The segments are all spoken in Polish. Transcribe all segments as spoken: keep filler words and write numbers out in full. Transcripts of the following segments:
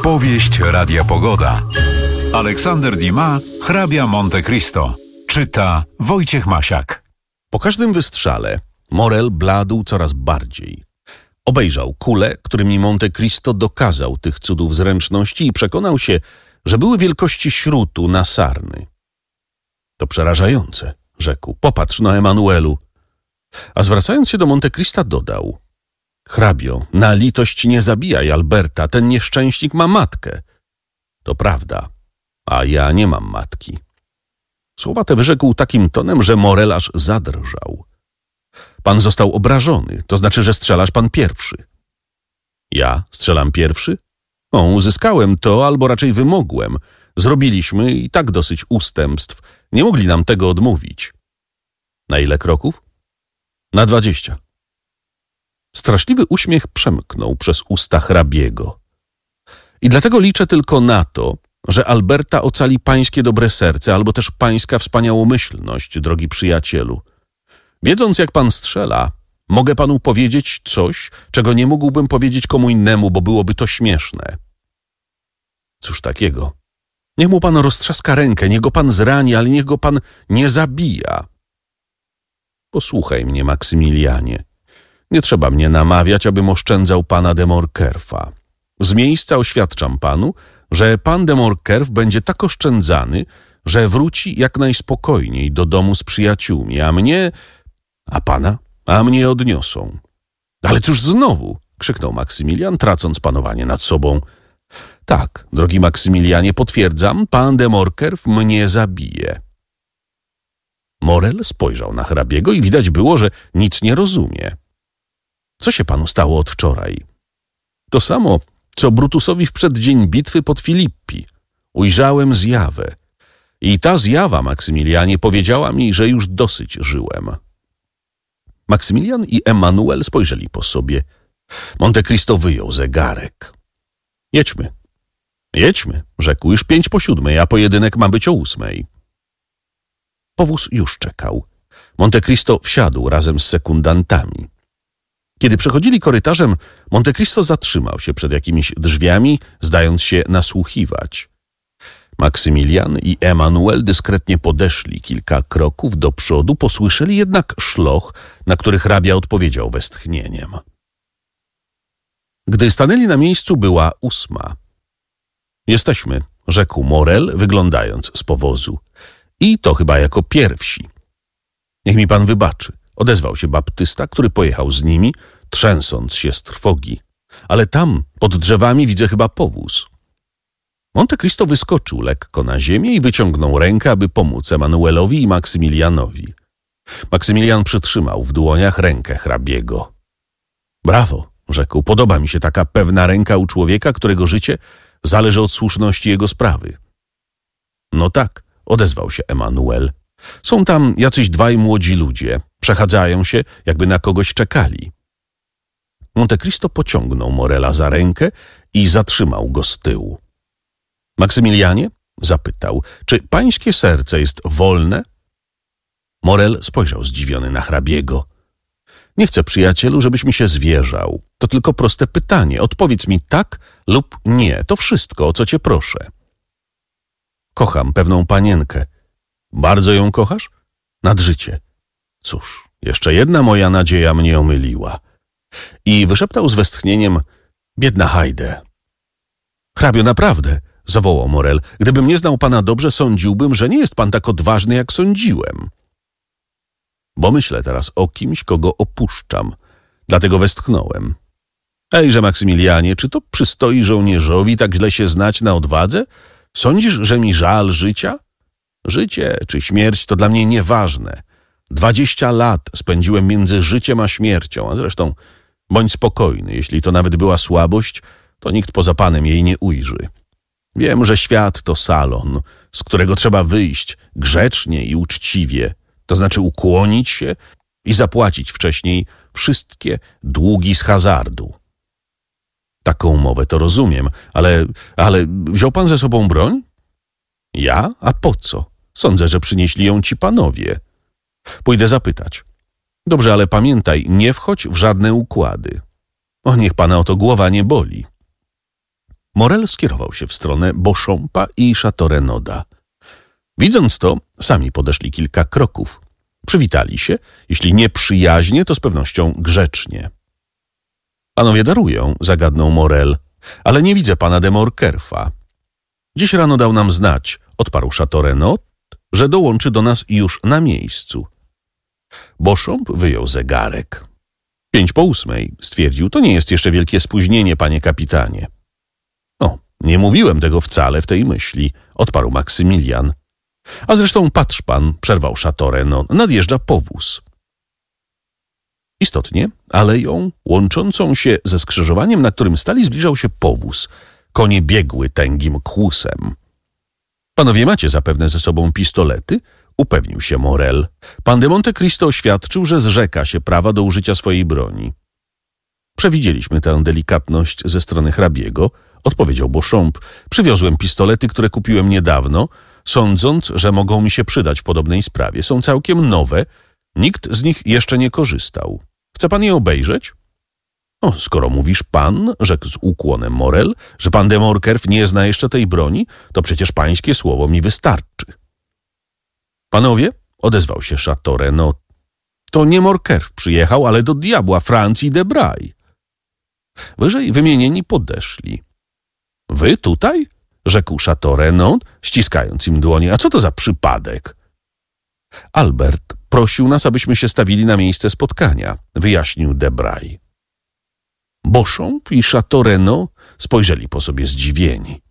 Powieść Radia Pogoda. Aleksander Dumas, hrabia Monte Cristo. Czyta Wojciech Masiak. Po każdym wystrzale Morel bladł coraz bardziej. Obejrzał kule, którymi Monte Cristo dokazał tych cudów zręczności i przekonał się, że były wielkości śrutu na sarny. To przerażające, rzekł. Popatrz no, Emanuelu. A zwracając się do Monte Crista dodał: hrabio, na litość nie zabijaj Alberta, ten nieszczęśnik ma matkę. To prawda, a ja nie mam matki. Słowa te wyrzekł takim tonem, że Morel aż zadrżał. Pan został obrażony, to znaczy, że strzelasz pan pierwszy. Ja strzelam pierwszy? O, uzyskałem to, albo raczej wymogłem. Zrobiliśmy i tak dosyć ustępstw. Nie mogli nam tego odmówić. Na ile kroków? Na dwadzieścia. Straszliwy uśmiech przemknął przez usta hrabiego. I dlatego liczę tylko na to, że Alberta ocali pańskie dobre serce, albo też pańska wspaniałomyślność, drogi przyjacielu. Wiedząc, jak pan strzela, mogę panu powiedzieć coś, czego nie mógłbym powiedzieć komu innemu, bo byłoby to śmieszne. Cóż takiego? Niech mu pan roztrzaska rękę, niech go pan zrani, ale niech go pan nie zabija. Posłuchaj mnie, Maksymilianie. Nie trzeba mnie namawiać, abym oszczędzał pana de Morcerfa. Z miejsca oświadczam panu, że pan de Morcerf będzie tak oszczędzany, że wróci jak najspokojniej do domu z przyjaciółmi, a mnie... a pana? A mnie odniosą. Ale cóż znowu? Krzyknął Maksymilian, tracąc panowanie nad sobą. Tak, drogi Maksymilianie, potwierdzam, pan de Morcerf mnie zabije. Morel spojrzał na hrabiego i widać było, że nic nie rozumie. Co się panu stało od wczoraj? To samo, co Brutusowi w przeddzień bitwy pod Filippi. Ujrzałem zjawę. I ta zjawa, Maksymilianie, powiedziała mi, że już dosyć żyłem. Maksymilian i Emanuel spojrzeli po sobie. Monte Cristo wyjął zegarek. Jedźmy. Jedźmy, rzekł, już pięć po siódmej, a pojedynek ma być o ósmej. Powóz już czekał. Monte Cristo wsiadł razem z sekundantami. Kiedy przechodzili korytarzem, Monte Cristo zatrzymał się przed jakimiś drzwiami, zdając się nasłuchiwać. Maksymilian i Emanuel dyskretnie podeszli kilka kroków do przodu, posłyszeli jednak szloch, na który hrabia odpowiedział westchnieniem. Gdy stanęli na miejscu, była ósma. Jesteśmy, rzekł Morel, wyglądając z powozu. I to chyba jako pierwsi. Niech mi pan wybaczy, odezwał się baptysta, który pojechał z nimi, trzęsąc się z trwogi. Ale tam, pod drzewami, widzę chyba powóz. Monte Cristo wyskoczył lekko na ziemię i wyciągnął rękę, aby pomóc Emanuelowi i Maksymilianowi. Maksymilian przytrzymał w dłoniach rękę hrabiego. Brawo, rzekł, podoba mi się taka pewna ręka u człowieka, którego życie zależy od słuszności jego sprawy. No tak, odezwał się Emanuel. Są tam jacyś dwaj młodzi ludzie, przechadzają się, jakby na kogoś czekali. Monte Cristo pociągnął Morela za rękę i zatrzymał go z tyłu. Maksymilianie? Zapytał, czy pańskie serce jest wolne? Morel spojrzał zdziwiony na hrabiego. Nie chcę, przyjacielu, żebyś mi się zwierzał. To tylko proste pytanie. Odpowiedz mi tak lub nie. To wszystko, o co cię proszę. Kocham pewną panienkę. Bardzo ją kochasz? Nad życie. Cóż, jeszcze jedna moja nadzieja mnie omyliła. I wyszeptał z westchnieniem: biedna Hajde. Hrabio, naprawdę, zawołał Morel. Gdybym nie znał pana dobrze, sądziłbym, że nie jest pan tak odważny, jak sądziłem. Bo myślę teraz o kimś, kogo opuszczam. Dlatego westchnąłem. Ejże, Maksymilianie, czy to przystoi żołnierzowi tak źle się znać na odwadze? Sądzisz, że mi żal życia? Życie czy śmierć to dla mnie nieważne. Dwadzieścia lat spędziłem między życiem a śmiercią, a zresztą bądź spokojny, jeśli to nawet była słabość, to nikt poza panem jej nie ujrzy. Wiem, że świat to salon, z którego trzeba wyjść grzecznie i uczciwie, to znaczy ukłonić się i zapłacić wcześniej wszystkie długi z hazardu. Taką umowę to rozumiem, ale, ale wziął pan ze sobą broń? Ja? A po co? Sądzę, że przynieśli ją ci panowie. Pójdę zapytać. Dobrze, ale pamiętaj, nie wchodź w żadne układy. O, niech pana o to głowa nie boli. Morel skierował się w stronę Beauchampa i Château Renaud'a. Widząc to, sami podeszli kilka kroków. Przywitali się, jeśli nie przyjaźnie, to z pewnością grzecznie. Panowie darują, zagadnął Morel, ale nie widzę pana de Morcerfa. Dziś rano dał nam znać, odparł Château Renaud, że dołączy do nas już na miejscu. Beauchamp wyjął zegarek. Pięć po ósmej, stwierdził, to nie jest jeszcze wielkie spóźnienie, panie kapitanie. O, nie mówiłem tego wcale w tej myśli, odparł Maksymilian. A zresztą patrz pan, przerwał Château Renaud, nadjeżdża powóz. Istotnie, aleją łączącą się ze skrzyżowaniem, na którym stali, zbliżał się powóz. Konie biegły tęgim kłusem. Panowie macie zapewne ze sobą pistolety? Upewnił się Morel. Pan de Monte Cristo oświadczył, że zrzeka się prawa do użycia swojej broni. Przewidzieliśmy tę delikatność ze strony hrabiego, odpowiedział Beauchamp. Przywiozłem pistolety, które kupiłem niedawno, sądząc, że mogą mi się przydać w podobnej sprawie. Są całkiem nowe, nikt z nich jeszcze nie korzystał. Chce pan je obejrzeć? O, skoro mówisz pan, rzekł z ukłonem Morel, że pan de Morcerf nie zna jeszcze tej broni, to przecież pańskie słowo mi wystarczy. Panowie, odezwał się Château Renaud, to nie Morcerf przyjechał, ale do diabła Francji Debray. Wyżej wymienieni podeszli. Wy tutaj? Rzekł Château Renaud, ściskając im dłonie. A co to za przypadek? Albert prosił nas, abyśmy się stawili na miejsce spotkania, wyjaśnił Debray. Beauchamp i Château Renaud spojrzeli po sobie zdziwieni.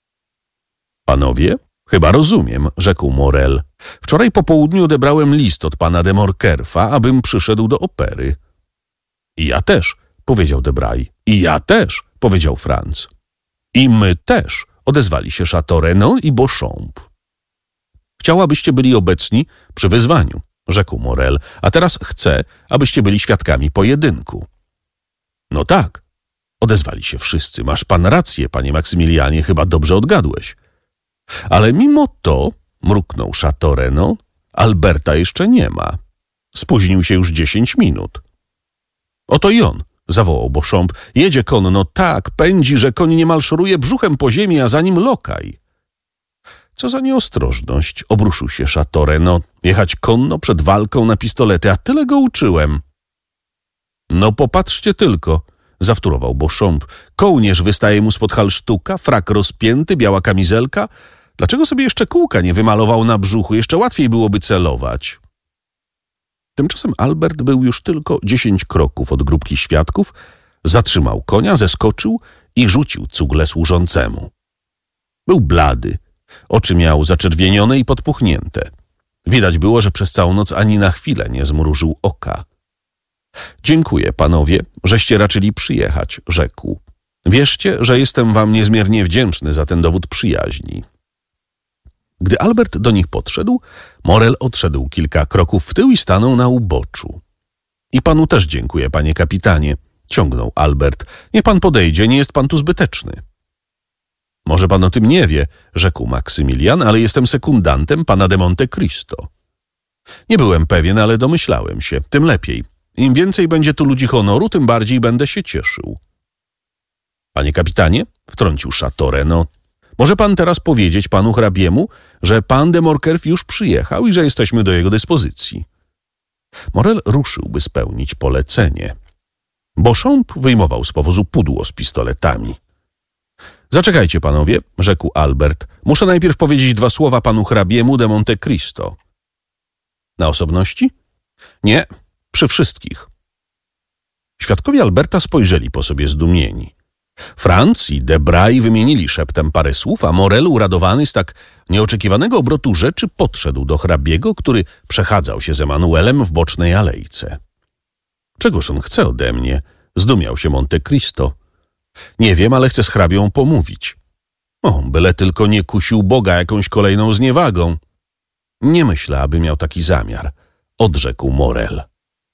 Panowie, chyba rozumiem, rzekł Morel. Wczoraj po południu odebrałem list od pana de Morcerfa, abym przyszedł do opery. I ja też, powiedział Debray. I ja też, powiedział Franz. I my też, odezwali się Château Renaud i Beauchamp. Chciałabyście byli obecni przy wyzwaniu, rzekł Morel, a teraz chcę, abyście byli świadkami pojedynku. No tak, odezwali się wszyscy. Masz pan rację, panie Maksymilianie, chyba dobrze odgadłeś. Ale mimo to, mruknął Château Renaud, Alberta jeszcze nie ma. Spóźnił się już dziesięć minut. Oto i on, zawołał Beauchamp. Jedzie konno, tak, pędzi, że koń niemal szoruje brzuchem po ziemi, a za nim lokaj. Co za nieostrożność, obruszył się Château Renaud. Jechać konno przed walką na pistolety, a tyle go uczyłem. No popatrzcie tylko, zawtórował Beauchamp. Kołnierz wystaje mu spod halsztuka, frak rozpięty, biała kamizelka. Dlaczego sobie jeszcze kółka nie wymalował na brzuchu? Jeszcze łatwiej byłoby celować. Tymczasem Albert był już tylko dziesięć kroków od grupki świadków, zatrzymał konia, zeskoczył i rzucił cugle służącemu. Był blady, oczy miał zaczerwienione i podpuchnięte. Widać było, że przez całą noc ani na chwilę nie zmrużył oka. Dziękuję, panowie, żeście raczyli przyjechać, rzekł. Wierzcie, że jestem wam niezmiernie wdzięczny za ten dowód przyjaźni. Gdy Albert do nich podszedł, Morel odszedł kilka kroków w tył i stanął na uboczu. I panu też dziękuję, panie kapitanie, ciągnął Albert. Niech pan podejdzie, nie jest pan tu zbyteczny. Może pan o tym nie wie, rzekł Maksymilian, ale jestem sekundantem pana de Monte Cristo. Nie byłem pewien, ale domyślałem się, tym lepiej. Im więcej będzie tu ludzi honoru, tym bardziej będę się cieszył. Panie kapitanie, wtrącił Château Renaud, może pan teraz powiedzieć panu hrabiemu, że pan de Morcerf już przyjechał i że jesteśmy do jego dyspozycji. Morel ruszył, by spełnić polecenie. Beauchamp wyjmował z powozu pudło z pistoletami. Zaczekajcie, panowie, rzekł Albert. Muszę najpierw powiedzieć dwa słowa panu hrabiemu de Monte Cristo. Na osobności? Nie, przy wszystkich. Świadkowie Alberta spojrzeli po sobie zdumieni. Franz i Debray wymienili szeptem parę słów, a Morel, uradowany z tak nieoczekiwanego obrotu rzeczy, podszedł do hrabiego, który przechadzał się z Emanuelem w bocznej alejce. Czegoż on chce ode mnie? Zdumiał się Monte Cristo. Nie wiem, ale chcę z hrabią pomówić. O, byle tylko nie kusił Boga jakąś kolejną zniewagą. Nie myślę, aby miał taki zamiar, odrzekł Morel.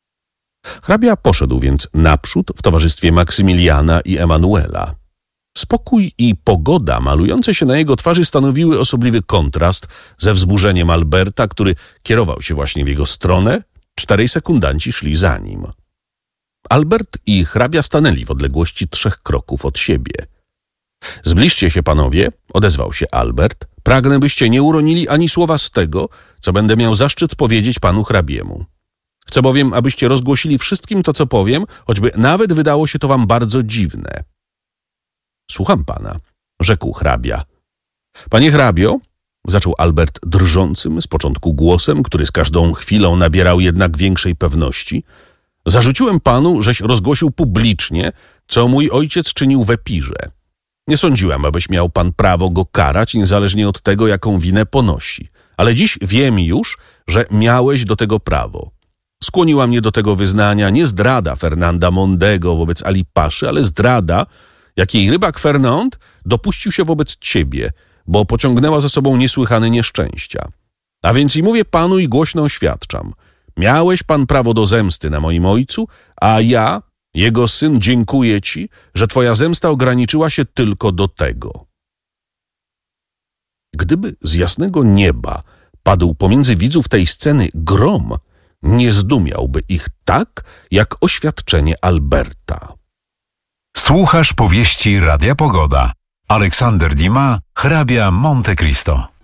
Hrabia poszedł więc naprzód w towarzystwie Maksymiliana i Emanuela. Spokój i pogoda malujące się na jego twarzy stanowiły osobliwy kontrast ze wzburzeniem Alberta, który kierował się właśnie w jego stronę. Czterej sekundanci szli za nim. Albert i hrabia stanęli w odległości trzech kroków od siebie. Zbliżcie się, panowie, odezwał się Albert. Pragnę, byście nie uronili ani słowa z tego, co będę miał zaszczyt powiedzieć panu hrabiemu. Chcę bowiem, abyście rozgłosili wszystkim to, co powiem, choćby nawet wydało się to wam bardzo dziwne. Słucham pana, rzekł hrabia. Panie hrabio, zaczął Albert drżącym z początku głosem, który z każdą chwilą nabierał jednak większej pewności, zarzuciłem panu, żeś rozgłosił publicznie, co mój ojciec czynił w Epirze. Nie sądziłem, abyś miał pan prawo go karać, niezależnie od tego, jaką winę ponosi. Ale dziś wiem już, że miałeś do tego prawo. Skłoniła mnie do tego wyznania nie zdrada Fernanda Mondego wobec Ali Paszy, ale zdrada, jakiej rybak Fernand dopuścił się wobec ciebie, bo pociągnęła za sobą niesłychane nieszczęścia. A więc i mówię panu i głośno oświadczam. Miałeś pan prawo do zemsty na moim ojcu, a ja, jego syn, dziękuję ci, że twoja zemsta ograniczyła się tylko do tego. Gdyby z jasnego nieba padł pomiędzy widzów tej sceny grom, nie zdumiałby ich tak, jak oświadczenie Alberta. Słuchasz powieści Radia Pogoda. Aleksander Dumas, hrabia Monte Cristo.